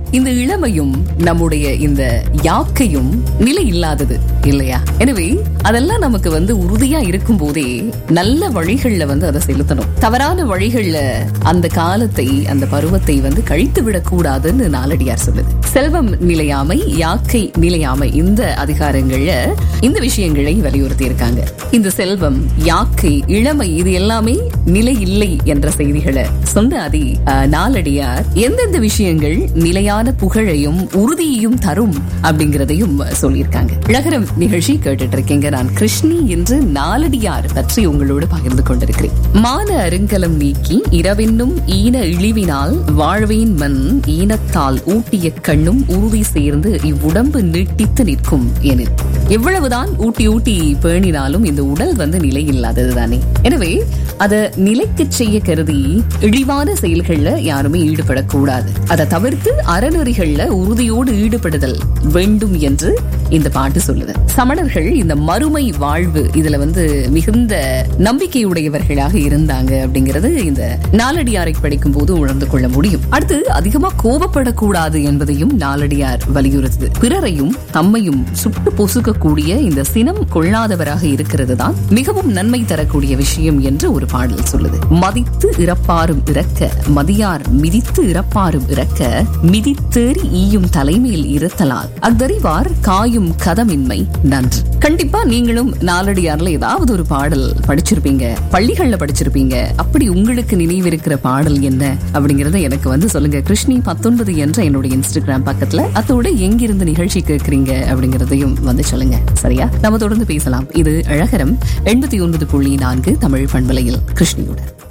இந்த இளமையும் நம்முடைய இந்த யாக்கையும் நிலை இல்லாதது இல்லையா? எனவே அதெல்லாம் நமக்கு உறுதியா இருக்கும் போதே நல்ல வழிகள்ல அதை செலுத்தணும். தவறான வழிகள்ல அந்த காலத்தை, அந்த பருவத்தை கழித்து விடக் கூடாதுன்னு நாலடியார் சொல்லுது. செல்வம் நிலையாமை, யாக்கை நிலையாமை, இந்த அதிகாரங்கள்ல இந்த விஷயங்களை வலியுறுத்தி இருக்காங்க. இந்த செல்வம், யாக்கை, இளமை இது எல்லாமே நிலை இல்லை என்ற செய்திகளை சொன்ன நாலடியார் எந்தெந்த விஷயங்கள் நிலையான புகழையும் உறுதியையும் தரும் அப்படிங்கறதையும் சொல்லியிருக்காங்க. இளகரம் நிகழ்ச்சி கேட்டுட்டு இருக்கீங்க. நான் கிருஷ்ணி என்று நாலடியார் பற்றி உங்களோடு பகிர்ந்து கொண்டிருக்கிறேன். மான அருங்கலம் நீக்கி இரவென்னும் ஈன இழிவினால் வாழ்வேன் மண் ஈனத்தால் ஊட்டிய கண்ணும் உறுதி சேர்ந்து இவ்வுடம்பு நீட்டித்து நிற்கும் என. எவ்வளவுதான் ஊட்டி ஊட்டி பேணினாலும் இந்த உடல் நிலை இல்லாதது தானே. எனவே அதை நிலைக்கு செய்ய கருதி இழிவான செயல்கள்ல யாருமே ஈடுபடக்கூடாது. அதை தவிர்த்து அறநெறிகள்ல உறுதியோடு ஈடுபடுதல் வேண்டும் என்று இந்த பாட்டு சொல்லுது. சமணர்கள் இந்த மறுமை வாழ்வு இதுல மிகுந்த நம்பிக்கையுடையவர்களாக இருந்தாங்க அப்படிங்கிறது இந்த நாலடியாரை படிக்கும் போது உணர்ந்து கொள்ள முடியும். அடுத்து அதிகமா கோபப்படக்கூடாது என்பதையும் நாலடியார் வலியுறுத்துது. பிறரையும் தம்மையும் சுட்டு பொசுக்கக்கூடிய இந்த சினம் கொள்ளாதவராக இருக்கிறது தான் மிகவும் நன்மை தரக்கூடிய விஷயம் என்று ஒரு பாடல் சொல்லுது. மதித்து இறப்பாரும் இறக்க மதியார் மிதித்து இறப்பாரும் இறக்க மிதித்தேறி ஈயும் தலைமையில் இருத்தலால் அக்தறிவார் காயும் கதமின்மை நன்று. கண்டிப்பா நீங்களும் நாலடியார்ல ஏதாவது ஒரு பாடல் படிச்சிருப்பீங்க, பள்ளிகள்ல படிச்சிருப்பீங்க. அப்படி உங்களுக்கு நினைவிருக்கிற பாடல் என்ன அப்படிங்கறத எனக்கு சொல்லுங்க. கிருஷ்ணி 19 என்ற என்னுடைய இன்ஸ்டாகிராம் பக்கத்துல. அதோட எங்கிருந்து நிகழ்ச்சி கேட்கறீங்க அப்படிங்கறதையும் சொல்லுங்க. சரியா? நம்ம தொடர்ந்து பேசலாம். இது அழகரம் 89.4 தமிழ் பண்பலையில் கிருஷ்ணியோட.